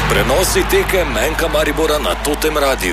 Prenosi teke Menka Maribora na Totem Radiu.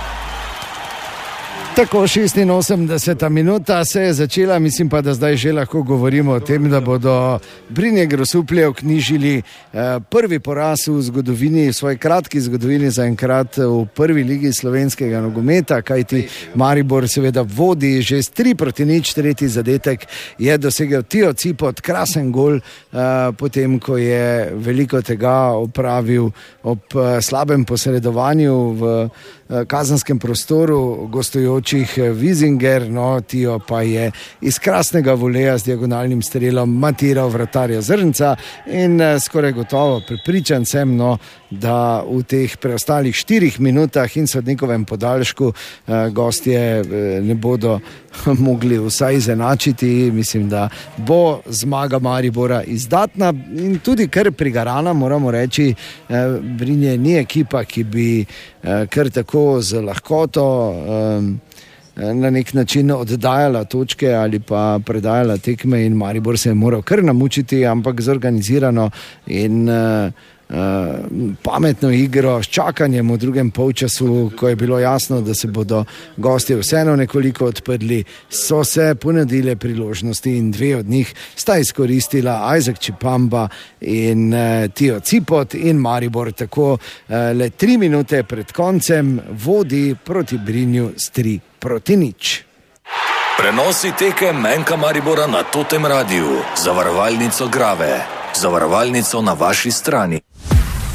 Tako, 86. minuta se je začela, mislim pa, da zdaj že lahko govorimo o tem, da bodo Brinje Grosuplje vknjižili prvi poraz v zgodovini, v svoji kratki zgodovini zaenkrat v prvi ligi slovenskega nogometa, kajti Maribor seveda vodi že s 3-0, tretji zadetek je dosegel Tio Cipot, krasen gol, potem ko je veliko tega opravil ob slabem posredovanju v kazanskem prostoru gostujočih Vizinger, no, Tio pa je iz krasnega voleja z diagonalnim strelom matiral vratarja Zrnca in skoraj gotovo prepričan sem, no, da v teh preostalih 4 minutah in sodnikovem podaljšku gostje ne bodo mogli vsaj izenačiti. Mislim, da bo zmaga Maribora izdatna in tudi kar prigarana, moramo reči. Brinje ni ekipa, ki bi kar tako z lahkoto na nek način oddajala točke ali pa predajala tekme in Maribor se je moral kar namučiti, ampak zorganizirano in pametno igro s čakanjem v drugem polčasu, ko je bilo jasno, da se bodo gostje vseeno nekoliko odprli, so se ponudile priložnosti in 2 od njih sta izkoristila Isaac Chipamba in Tio Cipot in Maribor tako le 3 minute pred koncem vodi proti Brinju s 3-0. Prenosi teke Menka Maribora na Totem Radiu. Zavarovalnico Grave. Zavarovalnico na vaši strani.